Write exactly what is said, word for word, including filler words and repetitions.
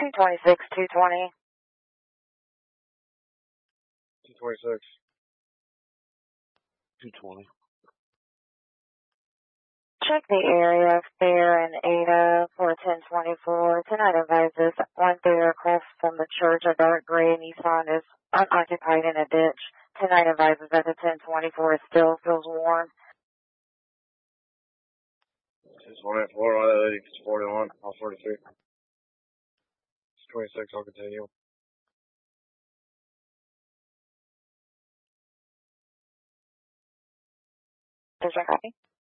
two twenty-six, two twenty. two twenty-six. two twenty. Check the area, Fair and Ada for ten twenty-four. Tonight advises one there across from the church, a dark gray Nissan is unoccupied in a ditch. Tonight advises that the ten twenty-four still feels warm. two twenty-four, I think it's forty-one, I'll forty-three. It's twenty-six, I'll continue. Does that copy?